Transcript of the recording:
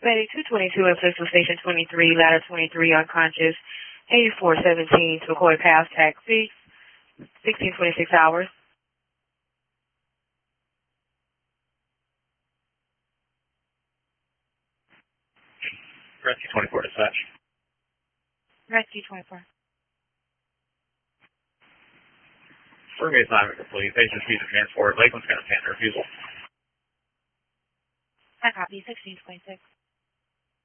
Medic 222 in Central Station 23, ladder 23, unconscious, 8417 to McCoy Pass, taxi, 1626 hours. Rescue 24 dispatch. Rescue 24. Firmly assignment complete. Patient speed of transport. Lakeland's going to stand refusal. I copy 1626.